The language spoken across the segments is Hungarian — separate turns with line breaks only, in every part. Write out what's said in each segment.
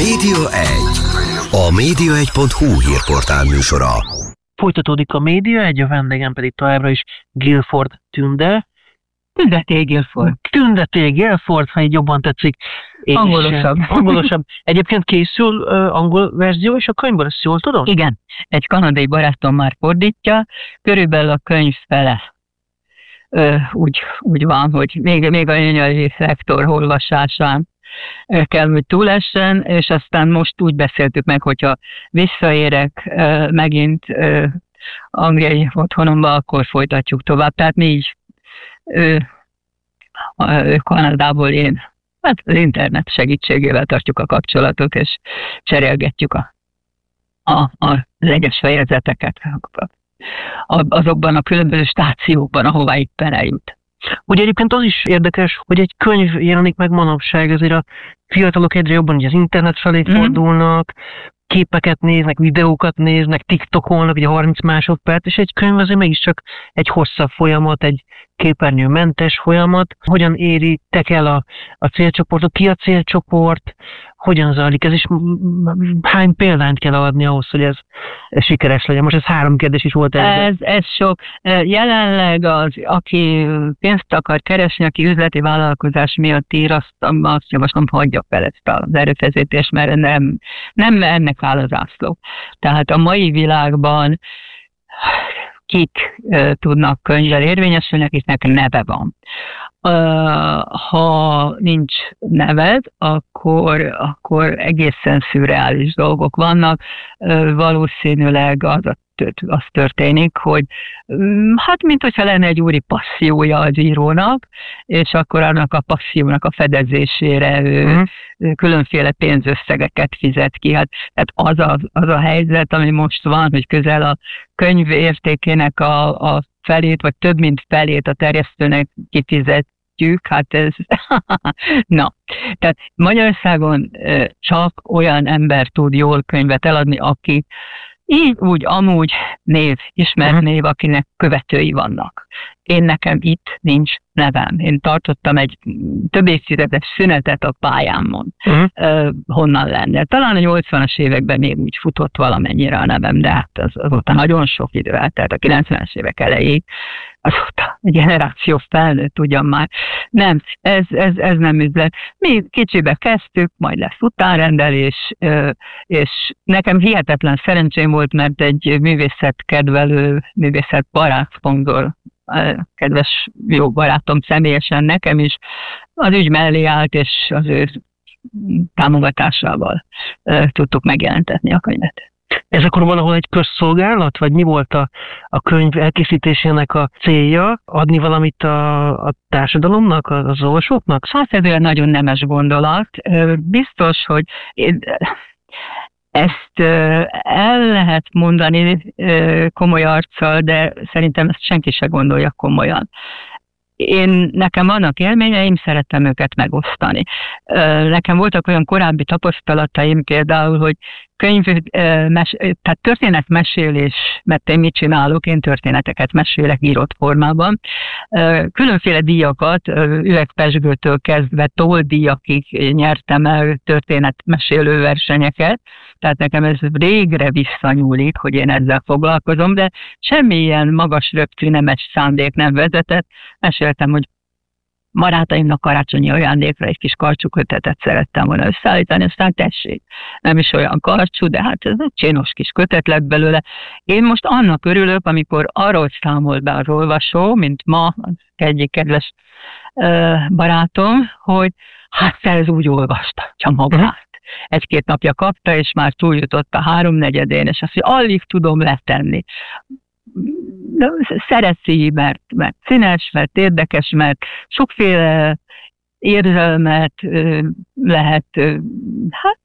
Média 1. A média1.hu hírportál műsora.
Folytatódik a Média 1, a vendégem pedig továbbra is Guilford Tünde. Tünde Guilford, ha így jobban tetszik. Angolosabb. Egyébként készül angol verzió, és a könyvből ezt jól tudom?
Igen, egy kanadai barátom már fordítja, körülbelül a könyv fele. Úgy van, hogy még a nyelvi lektor olvasásán kell, hogy túlessen, és aztán most úgy beszéltük meg, hogyha visszaérek megint angliai otthonomba, akkor folytatjuk tovább. Tehát mi így Kanadából én az internet segítségével tartjuk a kapcsolatot, és cserélgetjük az egyes fejezeteket azokban a különböző stációkban, ahová éppen eljut.
Ugye egyébként az is érdekes, hogy egy könyv jelenik meg manapság, ezért a fiatalok egyre jobban ugye az internet felé fordulnak, képeket néznek, videókat néznek, TikTokolnak, ugye 30 másodperc, és egy könyv azért mégiscsak egy hosszabb folyamat, egy képernyőmentes folyamat. Hogyan éritek el a célcsoportot, ki a célcsoport, hogyan zajlik ez, és hány példányt kell adni ahhoz, hogy ez sikeres legyen? Most ez 3 kérdés is volt.
Ez sok. Jelenleg aki pénzt akar keresni, aki üzleti vállalkozás miatt ír, azt javaslom, hagyja fel ezt az erőfeszítést, mert nem ennek áll az zászló. Tehát a mai világban kik tudnak könyvvel érvényesülni, akiknek neve van. Ha nincs neved, akkor egészen szürreális dolgok vannak. Valószínűleg az történik, hogy hát mint hogyha lenne egy úri passziója az írónak, és akkor annak a passziónak a fedezésére különféle pénzösszegeket fizet ki. Hát az a helyzet, ami most van, hogy közel a könyv értékének a felét, vagy több mint felét a terjesztőnek kifizetjük, hát ez... Na, tehát Magyarországon csak olyan ember tud jól könyvet eladni, aki így, úgy, amúgy ismert név, akinek követői vannak. Nekem itt nincs nevem. Én tartottam egy több évtizedes szünetet a pályámon. Honnan lenne? Talán a 80-as években még úgy futott valamennyire a nevem, de hát azóta nagyon sok idő eltelt, a 90-es évek elejéig. Azóta a generáció felnőtt ugyan már. Nem, ez nem üzlet. Mi kicsibe kezdtük, majd lesz utánrendelés, és nekem hihetetlen szerencsém volt, mert egy művészetkedvelő, művészetbarát szponzor, kedves jó barátom személyesen nekem is az ügy mellé állt, és az ő támogatásával tudtuk megjelentetni a könyvet.
Ez akkor valahol egy közszolgálat, vagy mi volt a könyv elkészítésének a célja? Adni valamit a társadalomnak, az olvasóknak?
Hát ez olyan nagyon nemes gondolat. Biztos, hogy ezt el lehet mondani komoly arccal, de szerintem ezt senki se gondolja komolyan. Nekem vannak élményeim, szerettem őket megosztani. Nekem voltak olyan korábbi tapasztalataim például, hogy tehát történetmesélés, mert én mit csinálok, én történeteket mesélek írott formában. Különféle díjakat, üvegpezsgőtől kezdve toldíjakig nyertem el történetmesélő versenyeket, tehát nekem ez régre visszanyúlik, hogy én ezzel foglalkozom, de semmilyen magas röptű nemes szándék nem vezetett. Meséltem, hogy barátaimnak karácsonyi ajándékra egy kis karcsúkötetet szerettem volna összeállítani, aztán tessék, nem is olyan karcsú, de hát ez egy csinos kis kötet lett belőle. Én most annak örülök, amikor arról számol be az olvasó, mint ma az egyik kedves barátom, hogy hát ez úgy olvasta, csak magát. 1-2 napja kapta, és már túljutott a 3/4-én, és azt, hogy alig tudom letenni. Szereti, mert színes, mert érdekes, mert sokféle érzelmet lehet hát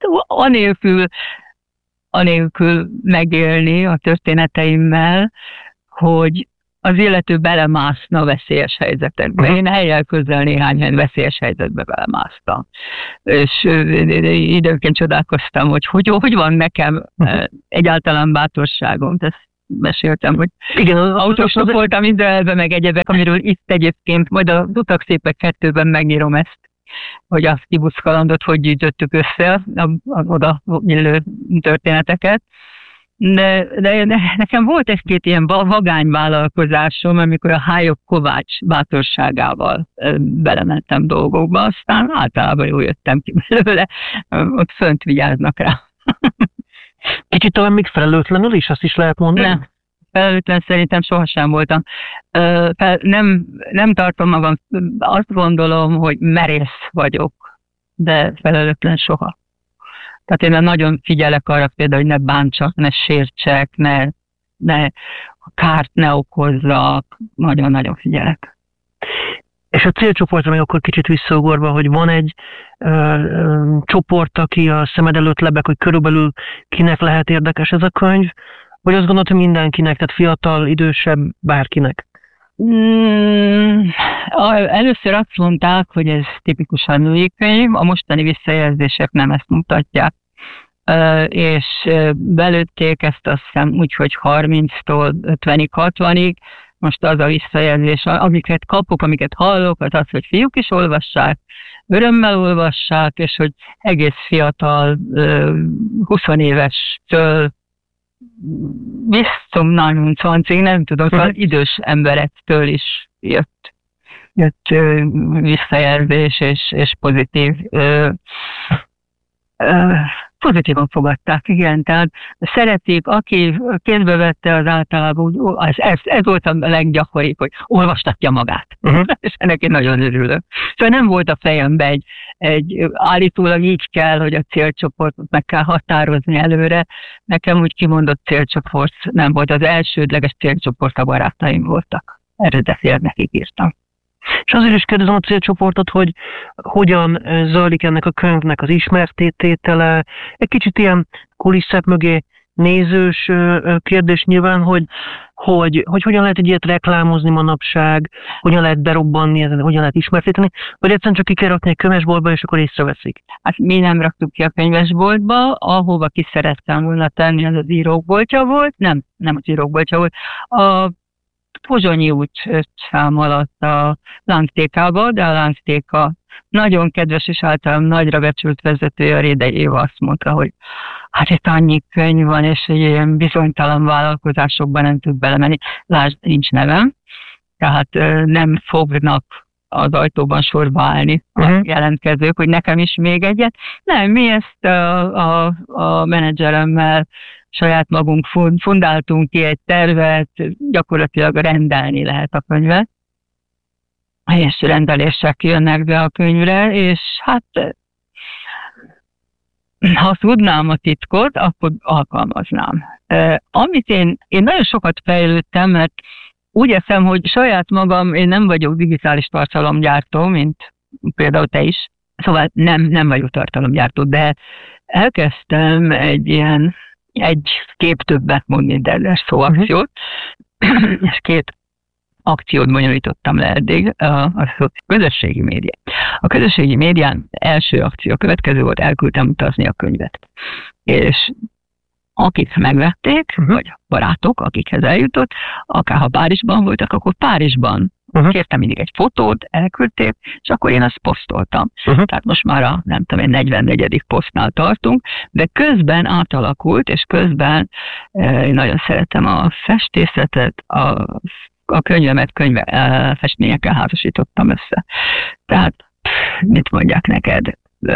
anélkül megélni a történeteimmel, hogy az illető belemászna veszélyes helyzetekbe. Én helyjel közel néhány veszélyes helyzetbe belemásztam. És időnként csodálkoztam, hogy van nekem egyáltalán bátorságom. Ezt meséltem, hogy igen, autósnak voltam Izraelbe, meg egyebek, amiről itt egyébként majd az Utak szépek 2-ben megnyírom ezt. hogy a Kibusz kalandot hogy gyűjtöttük össze, az oda illő történeteket. De nekem volt egy-két ilyen vagány vállalkozásom, amikor a Hályog Kovács bátorságával belementem dolgokba, aztán általában jól jöttem ki belőle, ott fönt vigyáznak rá.
Kicsit talán még felelőtlenül is, azt is lehet mondani?
Nem, felelőtlen szerintem sohasem voltam. Nem tartom magam, azt gondolom, hogy merész vagyok, de felelőtlen soha. Tehát én nagyon figyelek arra például, hogy ne bántsak, ne sértsek, ne kárt ne okozzak, nagyon-nagyon figyelek.
És a célcsoportra még akkor kicsit visszaugorva, hogy van egy csoport, aki a szemed előtt lebeg, hogy körülbelül kinek lehet érdekes ez a könyv, vagy azt gondolod, hogy mindenkinek, tehát fiatal, idősebb, bárkinek?
Először azt mondták, hogy ez tipikusan női könyv, a mostani visszajelzések nem ezt mutatják. És belőtték ezt azt hiszem úgy, hogy 30-tól 50-ig, 60-ig. Most az a visszajelzés, amiket kapok, amiket hallok, az, hogy fiúk is olvassák, örömmel olvassák, és hogy egész fiatal, 20 évestől nagyon 20-ig, nem tudom, az idős emberektől is jött visszajelzés, és pozitívan fogadták, igen, tehát szeretik, aki kézbe vette, az általában ez volt a leggyakoribb, hogy olvastatja magát. És ennek én nagyon örülök. Szóval nem volt a fejemben egy állítólag így kell, hogy a célcsoportot meg kell határozni előre. Nekem úgy kimondott célcsoport nem volt, az elsődleges célcsoport a barátaim voltak. Eredetileg nekik írtam.
És azért is kérdezem a célcsoportot, hogy hogyan zajlik ennek a könyvnek az ismerttétele, egy kicsit ilyen kulisszák mögé nézős kérdés nyilván, hogy hogyan lehet egy ilyet reklámozni manapság, hogyan lehet berobbanni, hogyan lehet ismertíteni, vagy egyszerűen csak ki kell rakni egy könyvesboltba, és akkor észreveszik.
Hát mi nem raktuk ki a könyvesboltba, ahova ki szerettem volna tenni, az az írókboltja volt, nem az írókboltja volt, a Pozsonyi út szám alatt a Lánctékába, de a Lánctéka nagyon kedves és általán nagyra becsült vezetője, a Rédei Éva azt mondta, hogy hát itt annyi könyv van, és ilyen bizonytalan vállalkozásokban nem tud belemenni. Lásd, nincs nevem, tehát nem fognak az ajtóban sorba állni a jelentkezők, hogy nekem is még egyet. Nem, mi ezt a menedzseremmel saját magunk fundáltunk ki egy tervet, gyakorlatilag rendelni lehet a könyvet, és rendelések jönnek be a könyvre, és hát ha tudnám a titkot, akkor alkalmaznám. Amit én nagyon sokat fejlődtem, mert úgy eszem, hogy saját magam, én nem vagyok digitális tartalomgyártó, mint például te is, szóval nem vagyok tartalomgyártó, de elkezdtem egy kép többet mondni, de szóakciót, és 2 akciót bonyolítottam le eddig a közösségi médián. A közösségi médián első akció következő volt, elküldtem utazni a könyvet. És akik megvették, vagy barátok, akikhez eljutott, akár ha Párizsban voltak, akkor Párizsban kértem mindig egy fotót, elküldték, és akkor én azt posztoltam. Tehát most már a, nem tudom én, 44. posztnál tartunk, de közben átalakult, és közben én nagyon szeretem a festészetet, a könyvemet festményekkel házasítottam össze. Tehát, mit mondjak neked?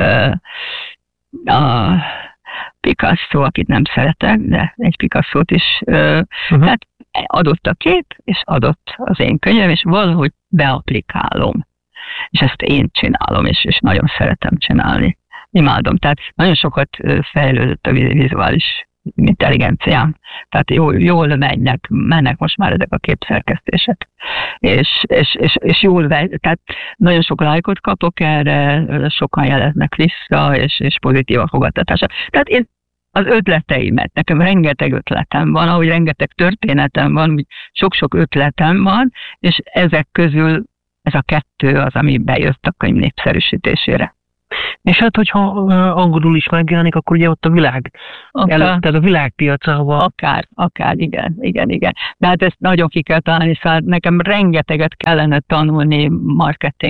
A Picasso, akit nem szeretek, de egy Picasso-t is. Tehát adott a kép, és adott az én könyvem, és valahogy beaplikálom. És ezt én csinálom, és nagyon szeretem csinálni. Imádom. Tehát nagyon sokat fejlődött a vizuális intelligenciám. Tehát jól mennek most már ezek a képszerkesztések. És jól tehát nagyon sok lájkot kapok erre, sokan jeleznek vissza, és pozitív a fogadtatása. Tehát én az ötleteimet, nekem rengeteg ötletem van, ahogy rengeteg történetem van, úgy sok-sok ötletem van, és ezek közül ez a 2 az, ami bejött a könyv népszerűsítésére.
És hát, hogyha angolul is megjelenik, akkor ugye ott a világ, tehát a világpiac, ahova...
Akár, igen. De hát ezt nagyon ki kell találni, szóval nekem rengeteget kellene tanulni marketing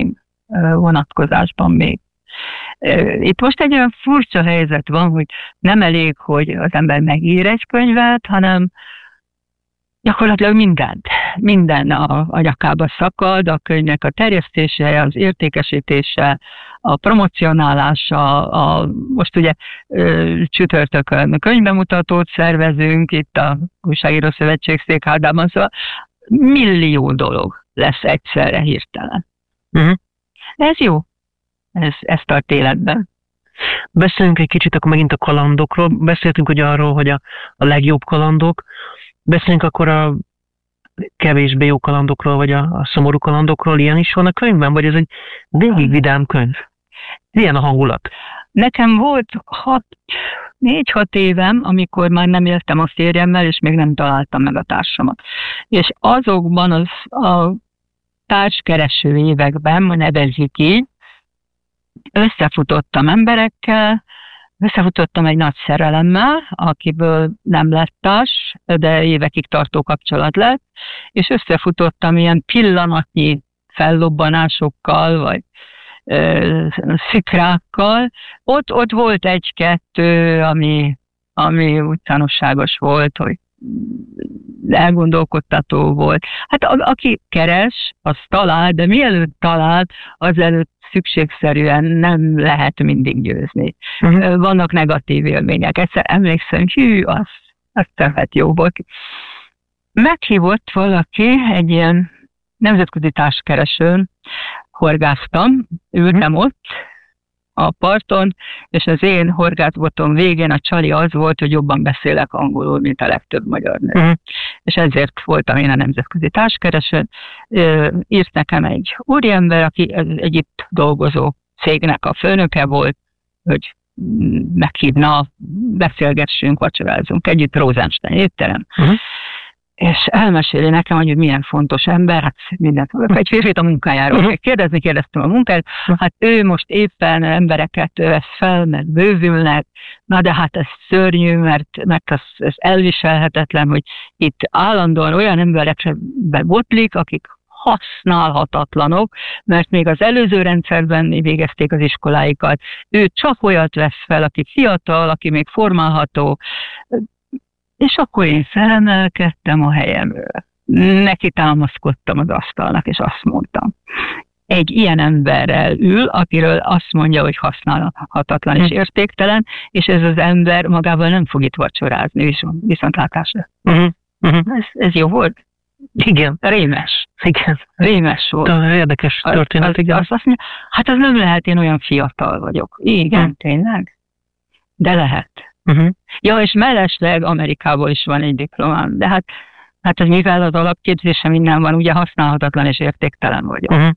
vonatkozásban még. Itt most egy olyan furcsa helyzet van, hogy nem elég, hogy az ember megír egy könyvet, hanem gyakorlatilag minden a nyakába szakad, a könyvnek a terjesztése, az értékesítése, a promocionálása, most ugye csütörtökön könyvbemutatót szervezünk itt a Újságíró Szövetség Székhádában, szóval millió dolog lesz egyszerre hirtelen. Ez jó, ez tart életben.
Beszéljünk egy kicsit akkor megint a kalandokról. Beszéltünk ugye arról, hogy a legjobb kalandok. Beszéljünk akkor a kevésbé jó kalandokról, vagy a szomorú kalandokról. Ilyen is van a könyvben? Vagy ez egy végig vidám könyv? Milyen a hangulat?
Nekem volt 4-6 évem, amikor már nem éltem a férjemmel, és még nem találtam meg a társamat. És azokban a társkereső években, ma nevezzük így, összefutottam emberekkel, összefutottam egy nagy szerelemmel, akiből nem lett társ, de évekig tartó kapcsolat lett, és összefutottam ilyen pillanatnyi fellobbanásokkal, vagy szikrákkal. Ott volt egy-kettő, ami úgy tanulságos volt, hogy elgondolkodtató volt. Hát aki keres, az talál, de mielőtt talál, azelőtt szükségszerűen nem lehet mindig győzni. Vannak negatív élmények. Egyszer emlékszem, az tehát jó volt. Meghívott valaki egy ilyen nemzetközi társkeresőn, horgáztam, ültem ott a parton, és az én horgászbotom végén a csali az volt, hogy jobban beszélek angolul, mint a legtöbb magyar nő. És ezért voltam én a nemzetközi társkeresőn. Írt nekem egy úriember, aki egy itt dolgozó cégnek a főnöke volt, hogy meghívna, beszélgessünk, vacsorázunk együtt, Rosenstein étterem. És elmeséli nekem, hogy milyen fontos ember, hát mindent, egy férfit a munkájáról. Kérdeztem a munkáját, hát ő most éppen embereket vesz fel, mert bővülnek, na de hát ez szörnyű, mert ez elviselhetetlen, hogy itt állandóan olyan emberekre bebotlik, akik használhatatlanok, mert még az előző rendszerben végezték az iskoláikat. Ő csak olyat vesz fel, aki fiatal, aki még formálható. És akkor én felemelkedtem a helyemről. Neki támaszkodtam az asztalnak, és azt mondtam. Egy ilyen emberrel ül, akiről azt mondja, hogy használhatatlan és értéktelen, és ez az ember magával nem fog itt vacsorázni, viszontlátásra. Ez jó volt?
Igen.
Rémes.
Igen.
Rémes volt.
Érdekes történet, igen.
Azt mondja, hát az nem lehet, én olyan fiatal vagyok. Igen, tényleg? De lehet. Ja, és mellesleg Amerikából is van egy diplomám, de hát ez mivel az alapképzése minden van, ugye használhatatlan és értéktelen vagyok.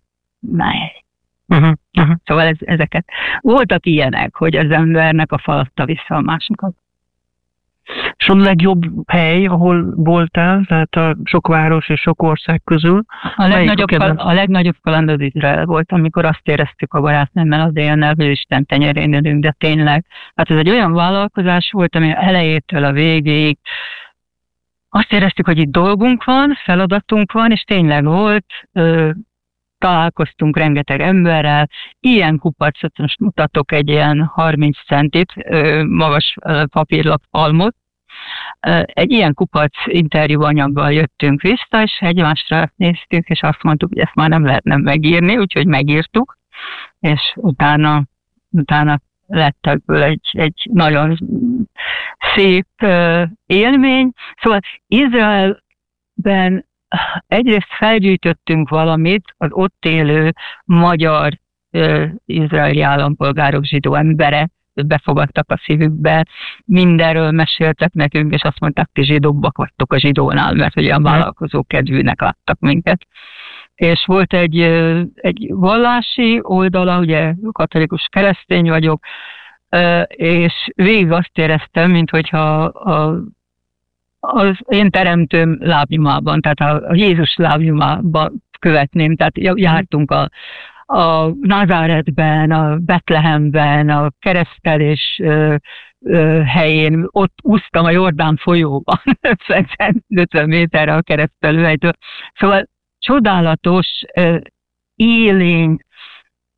Szóval ezeket voltak ilyenek, hogy az embernek a falatta vissza a másikat.
És a legjobb hely, ahol voltál, tehát a sok város és sok ország közül?
A legnagyobb kaland az Izrael volt, amikor azt éreztük a barátnőmmel az éjjel, hogy Isten tenyerén ülünk, de tényleg. Hát ez egy olyan vállalkozás volt, ami elejétől a végéig azt éreztük, hogy itt dolgunk van, feladatunk van, és tényleg volt, találkoztunk rengeteg emberrel, ilyen kupacot, most mutatok egy ilyen 30 centit, magas papírlap palmot, egy ilyen kupac interjúanyaggal jöttünk vissza, és egymásra néztük, és azt mondtuk, hogy ezt már nem lehetne megírni, úgyhogy megírtuk, és utána lett ebből egy nagyon szép élmény. Szóval Izraelben egyrészt felgyűjtöttünk valamit az ott élő magyar izraeli állampolgárok, zsidó emberek, befogadtak a szívükbe, mindenről meséltek nekünk, és azt mondták, ti zsidóbbak vagytok a zsidónál, mert olyan vállalkozó kedvűnek láttak minket. És volt egy vallási oldala, ugye katolikus keresztény vagyok, és végig azt éreztem, minthogyha az én teremtőm lábnyomában, tehát a Jézus lábnyomában követném, tehát jártunk a Názáretben, a Betlehemben, a keresztelés helyén, ott úsztam a Jordán folyóban, 50 méterre a keresztelőhelytől. Szóval csodálatos, élénk,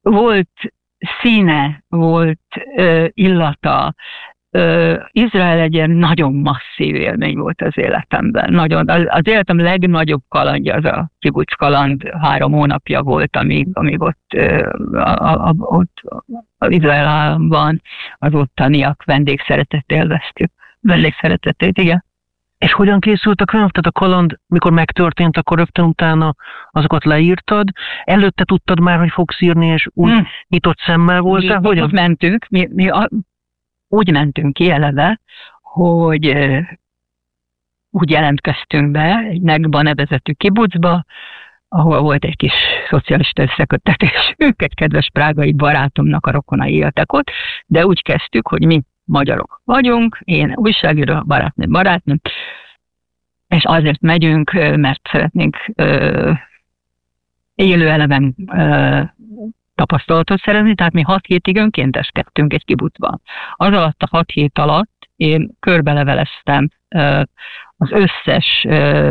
volt színe, volt illata. Izrael egy ilyen nagyon masszív élmény volt az életemben. Nagyon, az életem legnagyobb kalandja az a kibuc kaland, 3 hónapja volt, amíg ott az Izrael államban az ottaniak vendégszeretetét, igen.
És hogyan készült a könyv? Tehát a kaland, mikor megtörtént, akkor rögtön utána azokat leírtad. Előtte tudtad már, hogy fogsz írni, és úgy nyitott szemmel voltál?
Hogyan? Mentünk, mi úgy mentünk ki eleve, hogy úgy jelentkeztünk be egy Negba nevezetű kibucba, ahol volt egy kis szocialista összeköttetésünk, egy kedves prágai barátomnak a rokonai éltek ott, de úgy kezdtük, hogy mi magyarok vagyunk, én újságíró, barátnőm, és azért megyünk, mert szeretnénk élő eleven tapasztalatot szerezni, tehát mi 6 hétig önkénteskedtünk egy kibucban. Az alatt a 6 hét alatt én körbeleveleztem az összes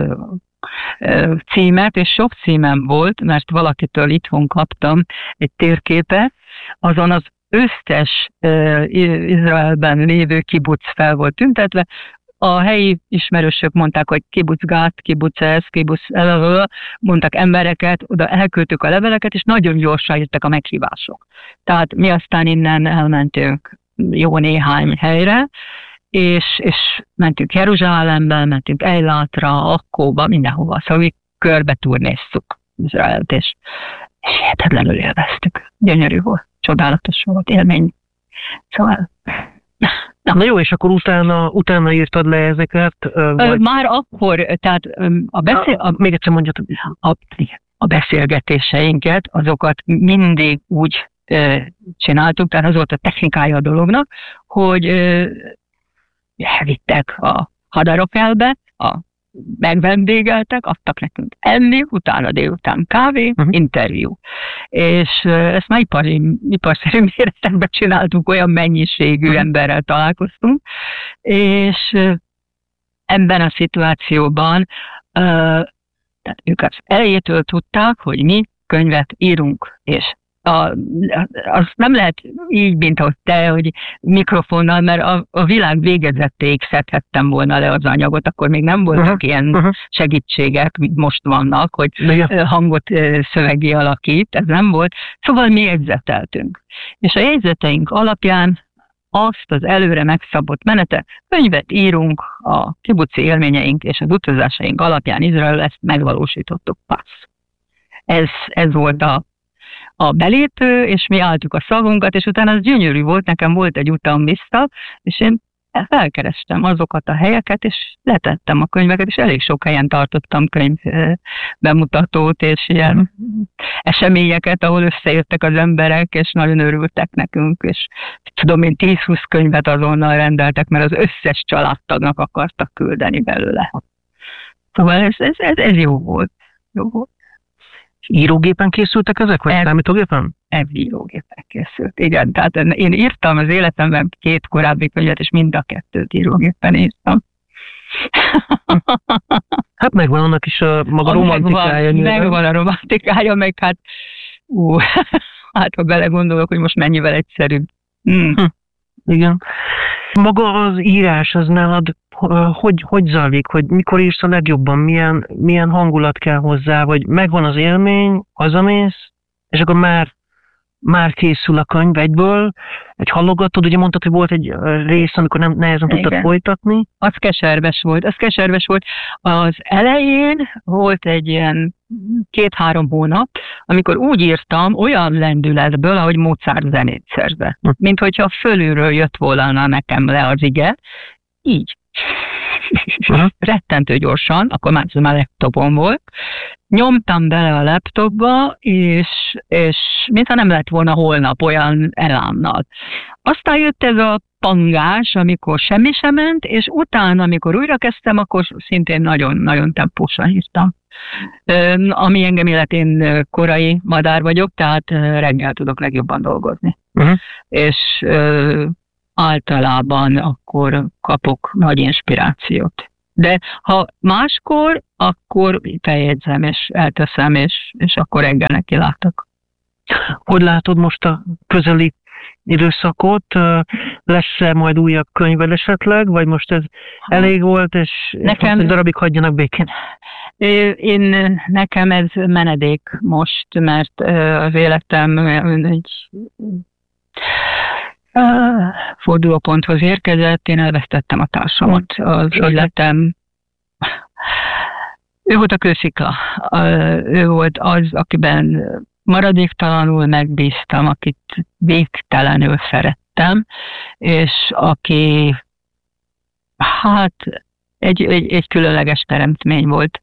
címet, és sok címem volt, mert valakitől itthon kaptam egy térképet, azon az összes Izraelben lévő kibuc fel volt tüntetve. A helyi ismerősök mondták, hogy kibuc gát, kibuc ez, kibuc mondtak embereket, oda elküldtük a leveleket, és nagyon gyorsan jöttek a meghívások. Tehát mi aztán innen elmentünk jó néhány helyre, és mentünk Jeruzsálembe, mentünk Eilatra, Akkóba, mindenhova. Szóval mi körbe turnéztuk Izraelt, és hihetetlenül élveztük. Gyönyörű volt, csodálatos volt, élmény. Szóval...
Na jó, és akkor utána írtad le ezeket?
Vagy... Már akkor, tehát
még egyszer mondjad.
A beszélgetéseinket, azokat mindig úgy csináltuk, tehát az volt a technikája a dolognak, hogy vittek a Hadarofelbe, megvendégeltek, adtak nekünk enni, utána délután kávé, interjú. És ezt már iparszerű méretekben csináltuk, olyan mennyiségű emberrel találkoztunk, és ebben a szituációban tehát ők az elejétől tudták, hogy mi könyvet írunk, és az nem lehet így, mint ahogy te, hogy mikrofonnal, mert a világ végezettéig szedhettem volna le az anyagot, akkor még nem voltak ilyen segítségek, mint most vannak, hogy hangot szövegé alakít, ez nem volt. Szóval mi jegyzeteltünk. És a jegyzeteink alapján azt az előre megszabott menetet, könyvet írunk, a kibuci élményeink és az utazásaink alapján Izrael, ezt megvalósítottuk. Passz. Ez volt a belépő, és mi álltuk a szavunkat, és utána az gyönyörű volt, nekem volt egy utam vissza, és én felkerestem azokat a helyeket, és letettem a könyveket, és elég sok helyen tartottam könyv bemutatót, és ilyen eseményeket, ahol összejöttek az emberek, és nagyon örültek nekünk, és tudom én 10-20 könyvet azonnal rendeltek, mert az összes családtagnak akartak küldeni belőle. Szóval ez jó volt. Jó volt.
Írógépen készültek ezek, vagy számítógépen?
Írógépen készült, igen. Tehát én írtam az életemben 2 korábbi könyvet, és mind a 2 írógépen írtam.
Hát megvan annak is a maga romantikája.
Megvan a romantikája, meg hát hát ha belegondolok, hogy most mennyivel egyszerűbb.
Igen. Maga az írás, az nálad hogy zajlik, hogy mikor írsz a legjobban, milyen hangulat kell hozzá, vagy megvan az élmény, hazamész, és akkor már készül a könyv egyből, egy halogatod, ugye mondtad, hogy volt egy rész, amikor nehezen tudtad folytatni.
Az keserves volt. Az elején volt egy ilyen 2-3 hónap, amikor úgy írtam olyan lendületből, ahogy Mozart zenét szerzett. Mint hogyha fölülről jött volna nekem le az ige. Így. Rettentő gyorsan, akkor már laptopon volt. Nyomtam bele a laptopba, és mintha nem lett volna holnap olyan elánnal. Aztán jött ez a pangás, amikor semmi sem ment, és utána, amikor újra kezdtem, akkor szintén nagyon-nagyon tempósan írtam. Ami engem illet, én korai madár vagyok, tehát reggel tudok legjobban dolgozni. És általában akkor kapok nagy inspirációt. De ha máskor, akkor feljegyzem, és elteszem, és akkor reggel neki látok.
Hogy látod most a közeli időszakot? Lesz-e majd újabb könyved esetleg, vagy most ez elég volt, és nekem egy darabig hagyjanak békén?
Nekem ez menedék most, mert az életem egy fordulóponthoz érkezett, én elvesztettem a társamat. Az életem... Ő volt a kőszikla. Ő volt az, akiben maradéktalanul megbíztam, akit végtelenül szerettem, és aki egy különleges teremtmény volt.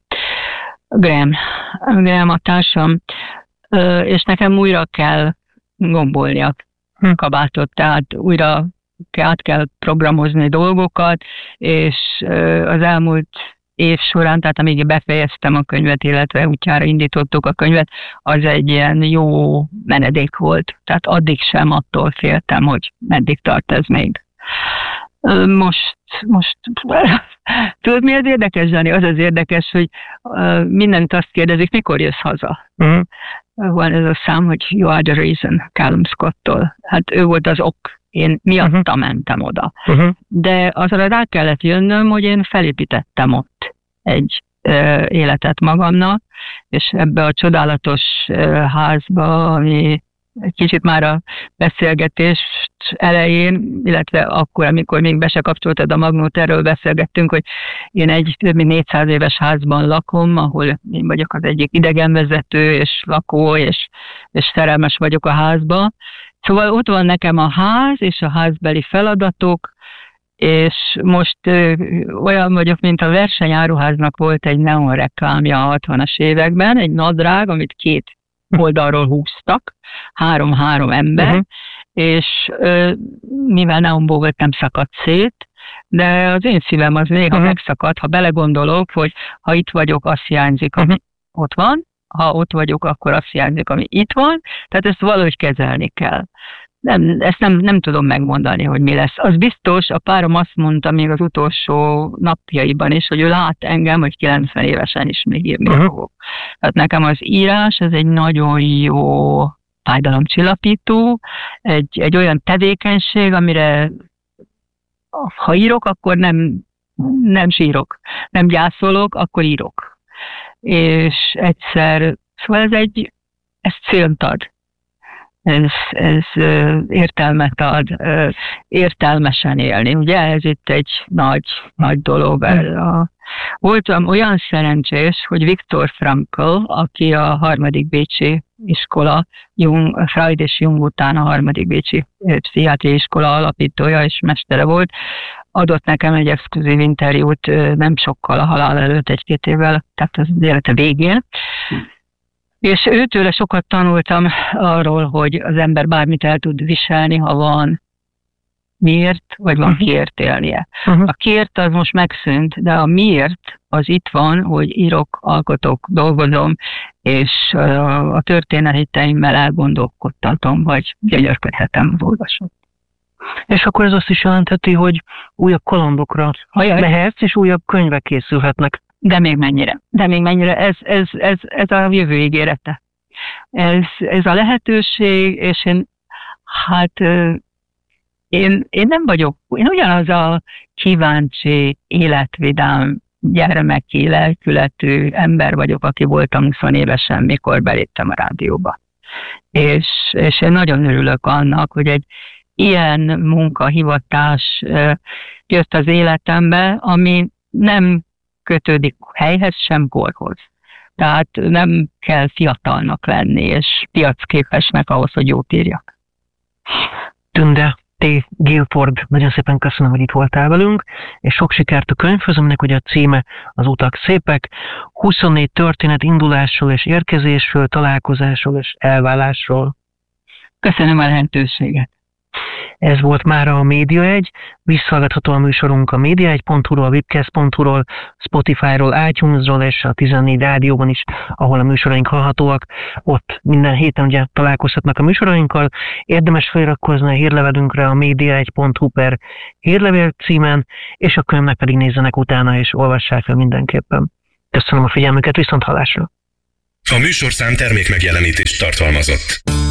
Graham a társam, és nekem újra kell gombolni a kabátot, tehát újra át kell programozni dolgokat, és az elmúlt év során, tehát amíg befejeztem a könyvet, illetve útjára indítottuk a könyvet, az egy ilyen jó menedék volt. Tehát addig sem attól féltem, hogy meddig tart ez még. Most tudod, mi az érdekes, Zsani? Az az érdekes, hogy mindent azt kérdezik, mikor jössz haza. Van ez a szám, hogy You are the reason, Callum Scott-tól. Hát ő volt az ok. Én miatta mentem oda. De azra rá kellett jönnöm, hogy én felépítettem ott egy életet magamnak, és ebbe a csodálatos házba, ami egy kicsit már a beszélgetés elején, illetve akkor, amikor még be se kapcsoltad a magnót, erről beszélgettünk, hogy én egy több mint 400 éves házban lakom, ahol én vagyok az egyik idegenvezető, és lakó, és szerelmes vagyok a házba. Szóval ott van nekem a ház és a házbeli feladatok, és most olyan vagyok, mint a versenyáruháznak volt egy neon reklámja a 60-as években, egy nadrág, amit 2 oldalról húztak, 3 ember, és mivel neonból volt, nem szakadt szét, de az én szívem az néha megszakad, ha belegondolok, hogy ha itt vagyok, az hiányzik, ami ott van, ha ott vagyok, akkor azt hiányzik, ami itt van, tehát ezt valahogy kezelni kell. Ezt nem tudom megmondani, hogy mi lesz. Az biztos, a párom azt mondta még az utolsó napjaiban is, hogy ő lát engem, hogy 90 évesen is még írni fogok. Tehát nekem az írás, ez egy nagyon jó fájdalomcsillapító, egy olyan tevékenység, amire ha írok, akkor nem sírok. Nem gyászolok, akkor írok. És egyszer, szóval ez célt ad. Ez értelmet ad, értelmesen élni. Ugye ez itt egy nagy dolog. Voltam olyan szerencsés, hogy Viktor Frankl, aki a 3. bécsi iskola, Freud és Jung után a 3. bécsi pszichiátriai iskola alapítója és mestere volt, adott nekem egy exkluzív interjút nem sokkal a halál előtt, 1-2 évvel, tehát az élete végén. És őtőle sokat tanultam arról, hogy az ember bármit el tud viselni, ha van miért, vagy van kiért élnie. A kiért az most megszűnt, de a miért az itt van, hogy írok, alkotok, dolgozom, és a történeteimmel elgondolkodtatom, vagy gyönyörködhetem, olvasom.
És akkor ez azt is jelentheti, hogy újabb kalandokra mehetsz, és újabb könyvek készülhetnek.
De még mennyire. Ez a jövő ígérete. Ez a lehetőség, és én nem vagyok, én ugyanaz a kíváncsi, életvidám, gyermeki, lelkületű ember vagyok, aki voltam 20 évesen, mikor beléptem a rádióba. És én nagyon örülök annak, hogy egy ilyen munkahivatás jött az életembe, ami nem kötődik helyhez, sem korhoz. Tehát nem kell fiatalnak lenni, és piacképesnek ahhoz, hogy jót írjak.
Tünde T. Guilford, nagyon szépen köszönöm, hogy itt voltál velünk, és sok sikert a könyvhöz, aminek ugye a címe Az utak szépek, 24 történet indulásról és érkezésről, találkozásról és elválásról.
Köszönöm a lehetőséget.
Ez volt mára a Média 1, visszahallgatható a műsorunk a média1.hu-ról, webcast.hu-ról, Spotify-ról, iTunes-ról és a 14 rádióban is, ahol a műsoraink hallhatóak. Ott minden héten ugye találkozhatnak a műsorainkkal. Érdemes feliratkozni a hírlevelünkre a média1.hu/hírlevél címen, és a könyvnek pedig nézzenek utána és olvassák el mindenképpen. Köszönöm a figyelmüket, viszont hallásra!
A műsorszám termékmegjelenítést tartalmazott.